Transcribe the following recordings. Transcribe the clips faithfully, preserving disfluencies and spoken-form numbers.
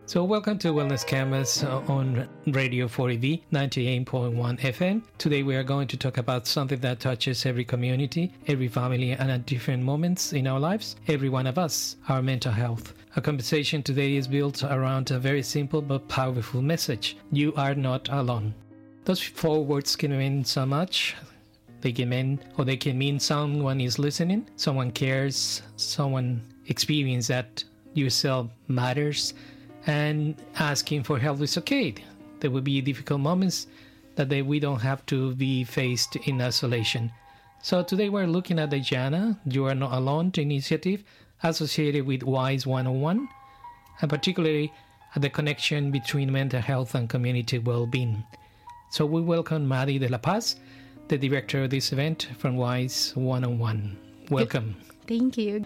So welcome to Wellness Canvas on Radio forty V, ninety-eight point one F M. Today we are going to talk about something that touches every community, every family, and at different moments in our lives, every one of us, our mental health. Our conversation today is built around a very simple but powerful message. You are not alone. Those four words can mean so much. They can mean, or they can mean someone is listening, someone cares, someone experiences that yourself matters, and asking for help is okay. There will be difficult moments that they, we don't have to be faced in isolation. So today we're looking at the Jana, You Are Not Alone initiative associated with WISE one oh one, and particularly at the connection between mental health and community well-being. So we welcome Maddie de la Paz, the director of this event from WISE one oh one. Welcome. Thank you.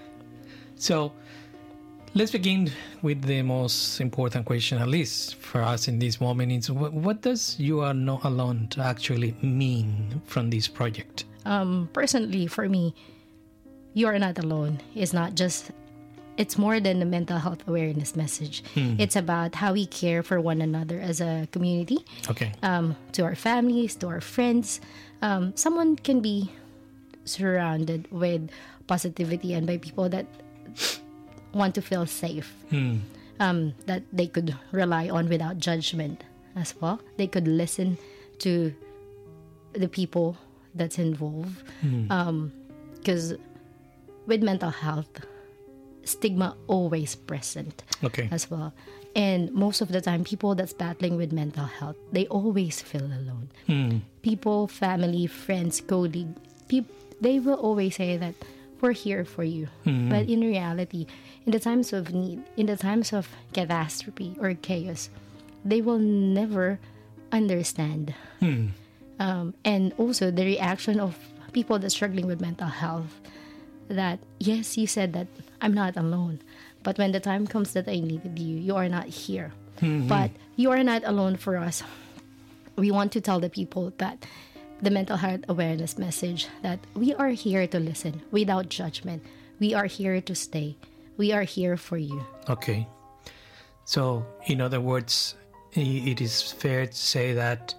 So let's begin with the most important question, at least for us in this moment. Is what, what does You Are Not Alone actually mean from this project? Um, personally, for me, You Are Not Alone is not just, it's more than a mental health awareness message. Hmm. It's about how we care for one another as a community. Okay. Um, to our families, to our friends. Um, someone can be surrounded with positivity and by people that want to feel safe, mm. um, that they could rely on without judgment as well. They could listen to the people that's involved. Because mm. um, with mental health, stigma always present okay. as well. And most of the time, people that's battling with mental health, they always feel alone. Mm. People, family, friends, colleagues, peop- they will always say that we're here for you. Mm-hmm. But in reality, in the times of need, in the times of catastrophe or chaos, they will never understand. Mm. Um, and also the reaction of people that's struggling with mental health, that, yes, you said that I'm not alone. But when the time comes that I needed you, you are not here. Mm-hmm. But you are not alone for us. We want to tell the people that the mental health awareness message, that we are here to listen without judgment. We are here to stay. We are here for you. Okay. So, in other words, it is fair to say that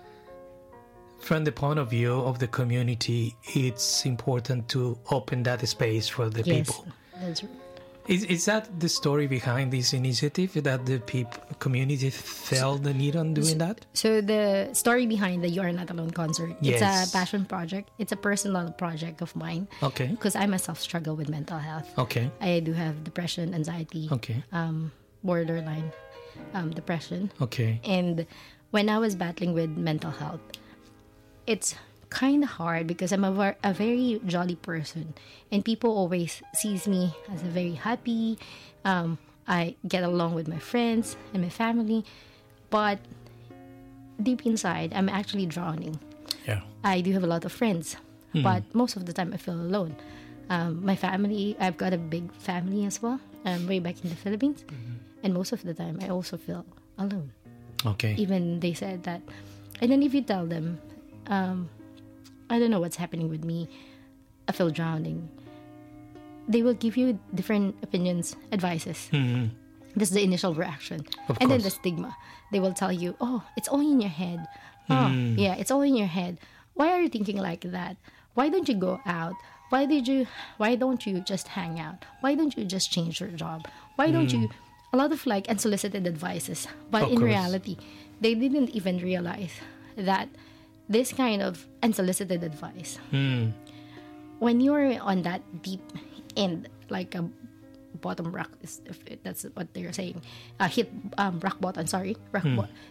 from the point of view of the community, it's important to open that space for the yes, people. That's right. Is is that the story behind this initiative, that the people, community felt the need on doing that? So the story behind the You Are Not Alone concert, yes. It's a passion project. It's a personal project of mine. Okay. Because I myself struggle with mental health. Okay. I do have depression, anxiety, okay. um, borderline um, depression. Okay. And when I was battling with mental health, it's kind of hard because I'm a, a very jolly person, and people always sees me as a very happy. Um, I get along with my friends and my family, but deep inside, I'm actually drowning. Yeah, I do have a lot of friends, mm. but most of the time I feel alone. Um, my family, I've got a big family as well. Um, way back in the Philippines, mm-hmm. and most of the time I also feel alone. Okay. Even they said that, and then if you tell them, um, I don't know what's happening with me, I feel drowning, they will give you different opinions, advices. Mm-hmm. That's the initial reaction. Of and course. Then the stigma. They will tell you, oh, it's all in your head. Oh, mm. yeah, it's all in your head. Why are you thinking like that? Why don't you go out? Why did you? Why don't you just hang out? Why don't you just change your job? Why don't mm. you? A lot of like unsolicited advices. But of in course. reality, they didn't even realize that this kind of unsolicited advice, mm. when you're on that deep end, like a bottom rock, if that's what they're saying, uh, hit um, rock bottom, sorry, rock mm. bottom,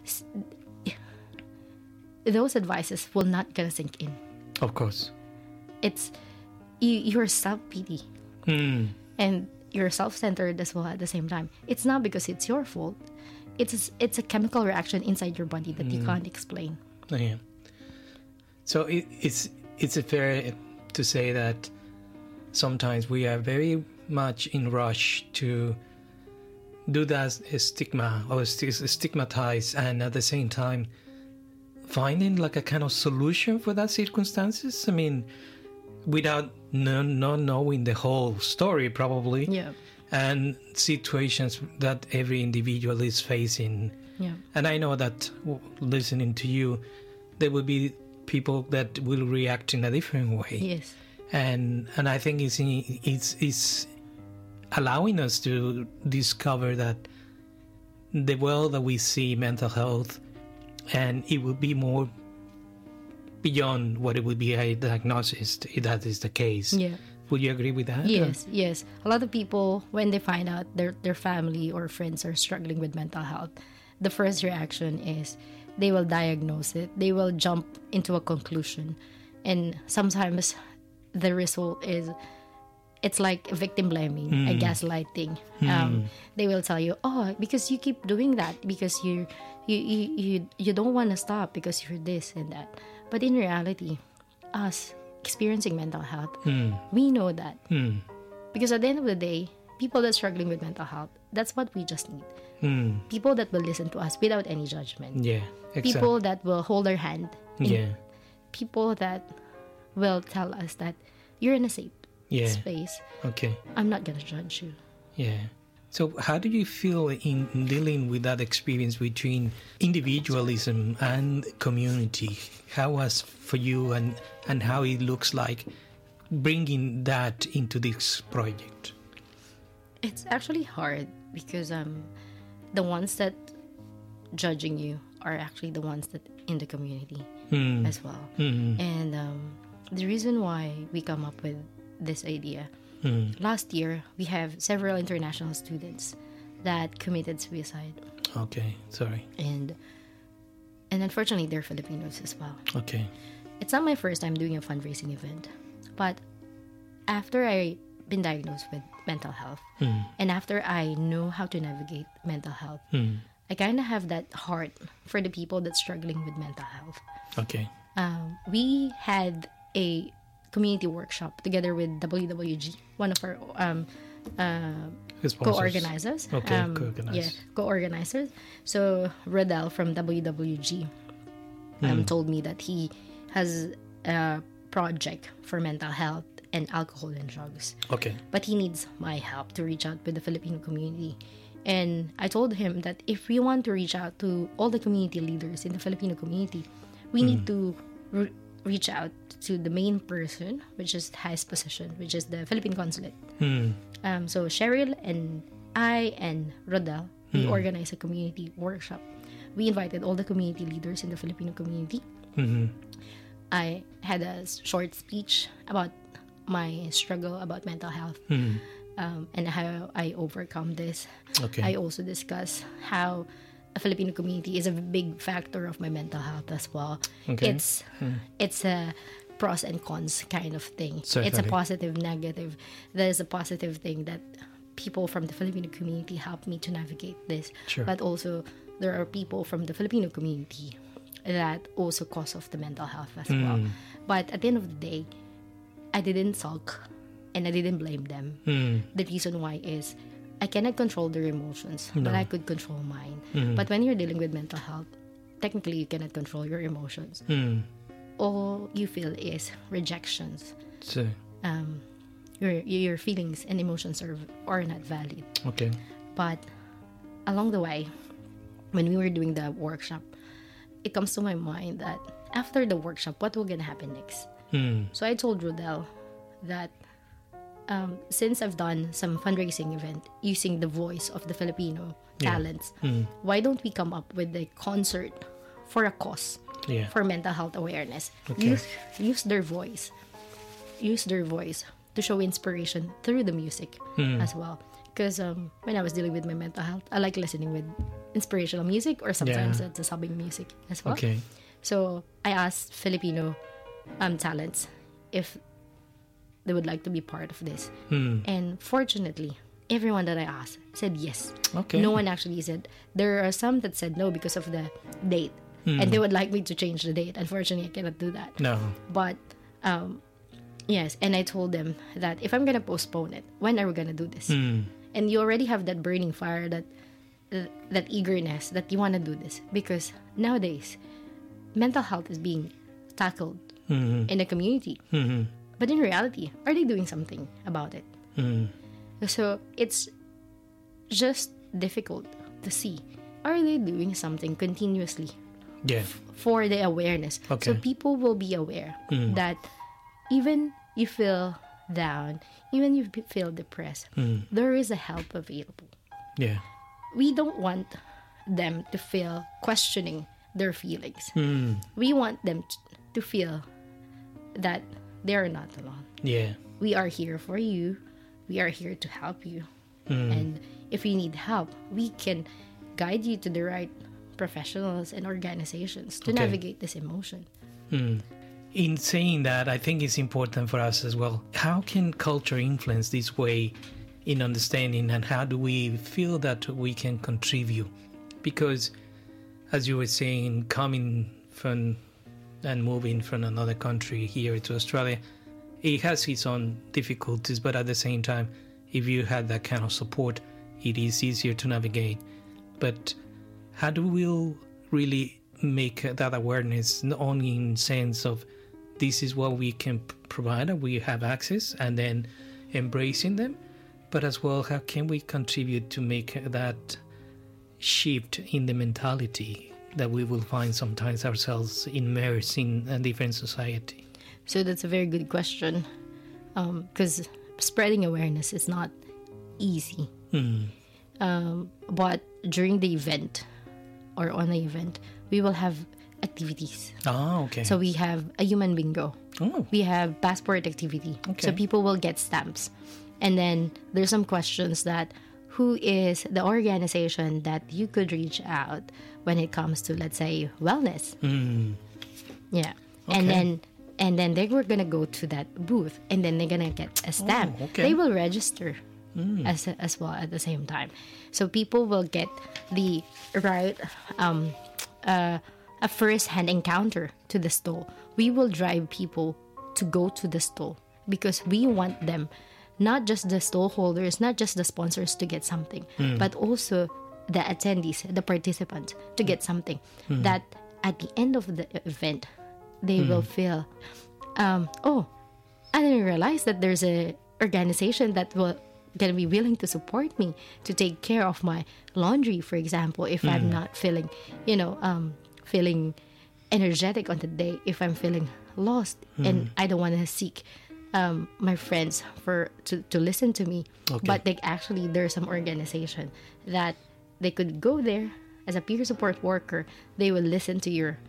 those advices will not gonna sink in. Of course. It's, you, you're self-pity. Mm. And you're self-centered as well at the same time. It's not because it's your fault. It's, it's a chemical reaction inside your body that mm. you can't explain. Yeah. So it, it's it's fair to say that sometimes we are very much in rush to do that stigma or stigmatize, and at the same time finding like a kind of solution for that circumstances. I mean, without no, not knowing the whole story probably. Yeah. and situations that every individual is facing. Yeah. And I know that w- listening to you, there will be people that will react in a different way. Yes. And and I think it's it's it's allowing us to discover that the world that we see mental health, and it will be more beyond what it would be a diagnosis, if that is the case. Yeah. Would you agree with that? Yes, yes. A lot of people, when they find out their, their family or friends are struggling with mental health, the first reaction is they will diagnose it. They will jump into a conclusion. And sometimes the result is, it's like victim blaming, mm. a gaslighting. Mm. Um, they will tell you, oh, because you keep doing that, because you you you you, you don't want to stop because you're this and that. But in reality, us experiencing mental health, mm. we know that. Mm. Because at the end of the day, people that are struggling with mental health, that's what we just need. Mm. People that will listen to us without any judgment. Yeah, exactly. People that will hold our hand. Yeah. People that will tell us that you're in a safe yeah. space. Okay. I'm not going to judge you. Yeah. So how do you feel in dealing with that experience between individualism and community? How was for you, and, and how it looks like bringing that into this project? It's actually hard because um, the ones that judging you are actually the ones that in the community mm. as well. Mm-hmm. And um, the reason why we come up with this idea, mm. last year we have several international students that committed suicide. Okay, sorry. And and unfortunately they're Filipinos as well. Okay. It's not my first time doing a fundraising event, but after I been diagnosed with mental health mm. and after I know how to navigate mental health, mm. I kind of have that heart for the people that's struggling with mental health. Okay. Um, we had a community workshop together with W W G, one of our um, uh, co-organizers. Okay, um, co-organizers. Yeah, co-organizers. So Rodel from W W G um, mm. told me that he has a project for mental health and alcohol and drugs. Okay. But he needs my help to reach out with the Filipino community. And I told him that if we want to reach out to all the community leaders in the Filipino community, we mm. need to re- reach out to the main person, which is the highest position, which is the Philippine consulate. Mm. Um, so Cheryl and I and Rodel, we mm. organized a community workshop. We invited all the community leaders in the Filipino community. Mm-hmm. I had a short speech about my struggle about mental health mm. um, and how I overcome this. Okay. I also discuss how a Filipino community is a big factor of my mental health as well. Okay. It's mm. it's a pros and cons kind of thing. Certainly. It's a positive, negative. There's a positive thing that people from the Filipino community helped me to navigate this. Sure. But also there are people from the Filipino community that also cause of the mental health as mm. well. But at the end of the day, I didn't sulk and I didn't blame them. Mm. The reason why is I cannot control their emotions, no. but I could control mine. Mm. But when you're dealing with mental health, technically you cannot control your emotions. Mm. All you feel is rejections. So, um, your your feelings and emotions are are not valid. Okay. But along the way, when we were doing the workshop, it comes to my mind that after the workshop, what will gonna happen next? Mm. So I told Rodel that um, since I've done some fundraising event using the voice of the Filipino yeah. talents, mm. why don't we come up with a concert for a cause yeah. for mental health awareness? Okay. Use, use their voice. Use their voice to show inspiration through the music mm. as well. Because um, when I was dealing with my mental health, I like listening with inspirational music or sometimes yeah. it's a sobbing music as well. Okay. So I asked Filipino um, talents if they would like to be part of this. Mm. And fortunately, everyone that I asked said yes. Okay. No one actually said. There are some that said no because of the date. Mm. And they would like me to change the date. Unfortunately, I cannot do that. No. But, um, yes. And I told them that if I'm going to postpone it, when are we going to do this? Mm. And you already have that burning fire, that uh, that eagerness that you want to do this. Because nowadays, mental health is being tackled mm-hmm. in the community. Mm-hmm. But in reality, are they doing something about it? Mm. So it's just difficult to see. Are they doing something continuously? Yeah. F- for the awareness. Okay. So people will be aware Mm. that even you feel down, even you p- feel depressed, Mm. there is a help available. Yeah. We don't want them to feel questioning their feelings. Mm. We want them t- to feel that they are not alone. Yeah. We are here for you. We are here to help you. Mm. And if you need help, we can guide you to the right professionals and organizations to Okay. navigate this emotion. Mm. In saying that, I think it's important for us as well. How can culture influence this way in understanding, and how do we feel that we can contribute? Because, as you were saying, coming from and moving from another country here to Australia, it has its own difficulties, but at the same time, if you had that kind of support, it is easier to navigate. But how do we really make that awareness, not only in sense of this is what we can p- provide and we have access, and then embracing them, but as well, how can we contribute to make that shift in the mentality that we will find sometimes ourselves immersed in a different society? So that's a very good question, because spreading awareness is not easy. Mm. Um, but during the event or on the event, we will have activities. Ah, okay. So we have a human bingo. oh, We have passport activity. Okay. So people will get stamps. And then there's some questions that who is the organization that you could reach out when it comes to, let's say, wellness. mm. Yeah. Okay. And then and then they were gonna go to that booth, and then they're gonna get a stamp. Oh, okay. They will register as as well at the same time. So people will get the right um uh, a first-hand encounter to the stall. We will drive people to go to the stall because we want them, not just the stall holders, not just the sponsors to get something, but also the attendees, the participants to get something that at the end of the event, they will feel, um, oh, I didn't realize that there's a organization that will gonna be willing to support me to take care of my laundry, for example, if I'm not feeling, you know, um, feeling energetic on the day, if I'm feeling lost and I don't want to seek um, my friends for to, to listen to me. Okay. But like actually there's some organization that they could go there as a peer support worker. They will listen to your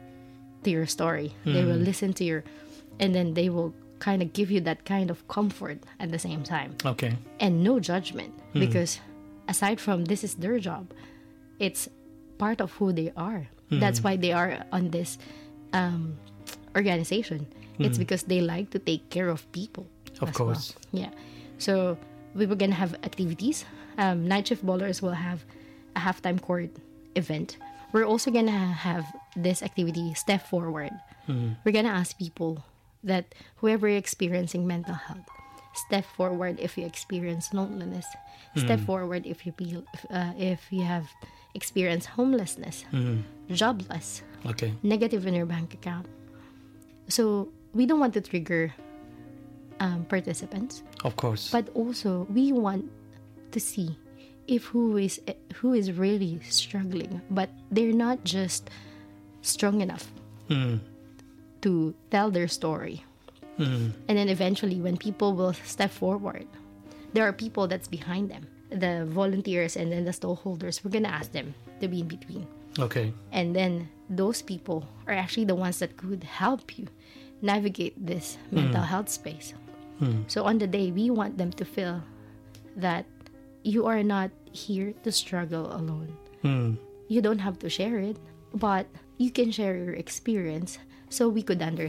to your story. They will listen to your, and then they will kind of give you that kind of comfort at the same time. Okay. And no judgment, because aside from this is their job, it's part of who they are. That's why they are on this um, organization. It's because they like to take care of people. Of as course. well. Yeah. So we were gonna have activities. Um, Night Shift Ballers will have a halftime court event. We're also gonna have this activity, Step Forward. We're gonna ask people that whoever is experiencing mental health, step forward if you experience loneliness. Step forward if you feel uh, if you have experienced homelessness, jobless, Okay. negative in your bank account. So we don't want to trigger um, participants, Of course. but also we want to see if who is who is really struggling, but they're not just strong enough Mm. to tell their story. Mm. And then eventually when people will step forward, there are people that's behind them, the volunteers and then the stall holders. We're gonna ask them to be in between, Okay. and then those people are actually the ones that could help you navigate this mental health space. So on the day, we want them to feel that you are not here to struggle alone. Mm. You don't have to share it, but you can share your experience so we could understand